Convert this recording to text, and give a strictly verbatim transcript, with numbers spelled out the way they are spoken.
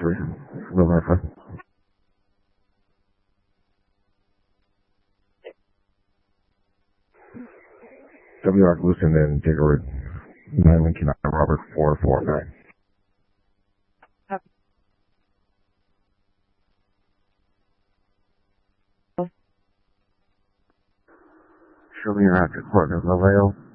three. Will verify. W R Lucent and Digger nine Lincoln Robert four four nine. Show me your active coordinates, Lavelle.